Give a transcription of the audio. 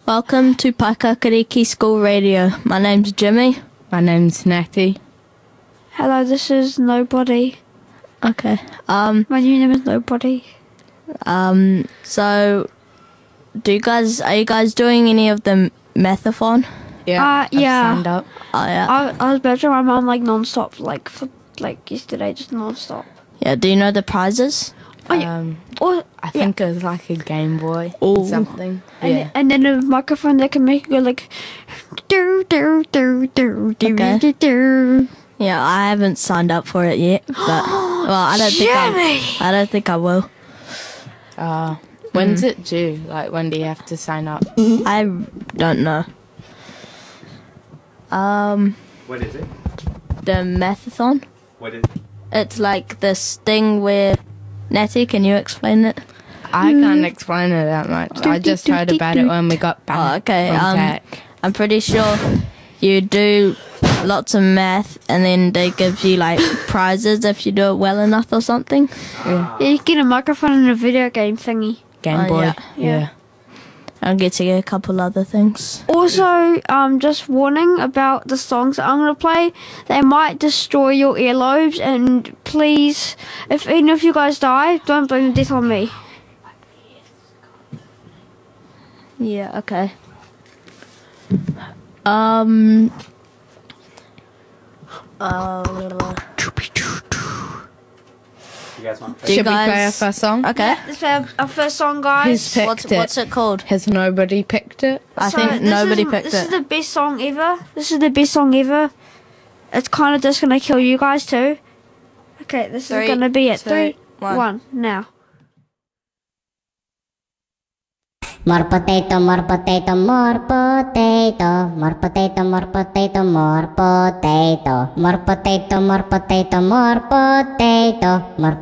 Welcome to Paikakariki School Radio. My name's Jimmy. My name's Natty. Hello, this is Nobody. Okay. My new name is Nobody. So, are you guys doing any of the mathathon? Yeah. I've yeah. signed up. Oh, yeah. I was badgering my mum non-stop, for yesterday, just non-stop. Yeah, do you know the prizes? I think it was like a Game Boy Ooh. or something. And then a microphone that can make it go like do do do do do Okay. do do. Yeah, I haven't signed up for it yet, but I don't think I will. When's it due? Like, when do you have to sign up? I don't know. What is it? The mathathon. What is it? It's like this thing where Natty, can you explain it? I can't explain it that much. I just heard about it when we got back Oh, okay. from tech. I'm pretty sure you do lots of math and then they give you like prizes if you do it well enough or something. Yeah, you get a microphone and a video game thingy. Game Oh, Boy. yeah. Yeah. I'll get to get a couple other things. Also, just warning about the songs that I'm gonna play. They might destroy your earlobes, and please, even if you guys die, don't blame the death on me. Yeah, okay. You guys want to Do you Should we play our guys- first song? Okay. This is our first song, guys. Who's picked What's it called? Has nobody picked it? I So think this nobody is, picked This is it. the best song ever. This is the best song ever. It's kind of just gonna kill you guys too. Okay, this Three, is gonna be it. two, 3, one. 1, now. More potato, more potato, more potato, more potato, more potato, more potato, more potato, more potato, more potato, more